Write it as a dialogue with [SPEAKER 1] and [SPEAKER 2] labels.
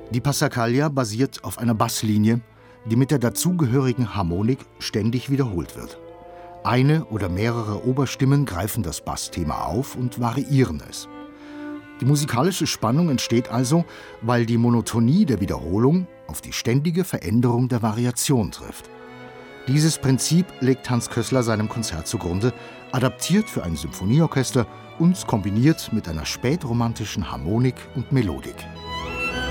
[SPEAKER 1] Die Passacaglia basiert auf einer Basslinie, die mit der dazugehörigen Harmonik ständig wiederholt wird. Eine oder mehrere Oberstimmen greifen das Bassthema auf und variieren es. Die musikalische Spannung entsteht also, weil die Monotonie der Wiederholung auf die ständige Veränderung der Variation trifft. Dieses Prinzip legt Hans Kössler seinem Konzert zugrunde, adaptiert für ein Symphonieorchester und kombiniert mit einer spätromantischen Harmonik und Melodik.